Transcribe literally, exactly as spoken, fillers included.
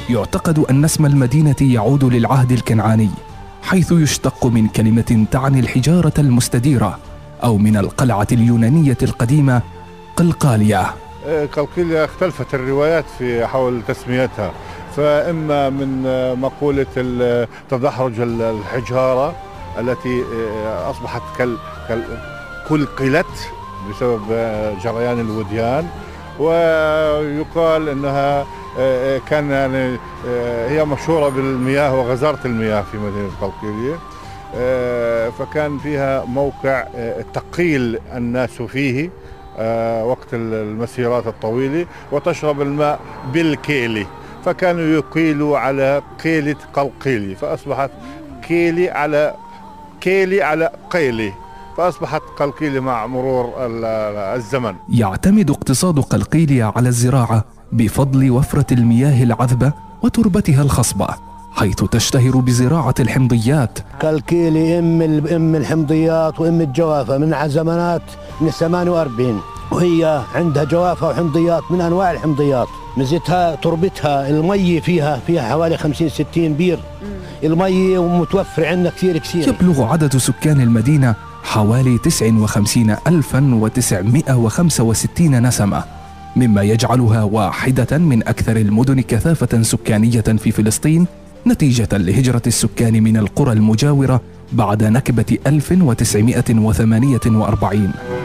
يعتقد أن اسم المدينة يعود للعهد الكنعاني، حيث يشتق من كلمة تعني الحجارة المستديرة، أو من القلعة اليونانية القديمة قلقاليا. قلقاليا اختلفت الروايات في حول تسميتها، فإما من مقولة تدحرج الحجارة التي أصبحت قلقلت بسبب جريان الوديان، ويقال أنها كان يعني هي مشهورة بالمياه وغزارة المياه في مدينة قلقاليا، فكان فيها موقع تقيل الناس فيه وقت المسيرات الطويلة وتشرب الماء بالكيلي، فكانوا يقيلوا على قيلة قلقاليا، فأصبحت كيلي على كيلي على قيلي، فأصبحت قلقاليا مع مرور الزمن. يعتمد اقتصاد قلقاليا على الزراعة بفضل وفرة المياه العذبة وتربتها الخصبة، حيث تشتهر بزراعة الحمضيات. قلقاليا ام ام الحمضيات وام الجوافة من زمانات من ثمانية وأربعين، وهي عندها جوافة وحمضيات من انواع الحمضيات. ميزتها تربتها، المي فيها فيها حوالي خمسين ستين بير، المي متوفر عندنا كثير كثير. يبلغ عدد سكان المدينة حوالي تسعة وخمسين ألفا وتسعمائة وخمسة وستين نسمة، مما يجعلها واحدة من أكثر المدن كثافة سكانية في فلسطين، نتيجة لهجرة السكان من القرى المجاورة بعد نكبة ألف وتسعمائة وثمانية وأربعين.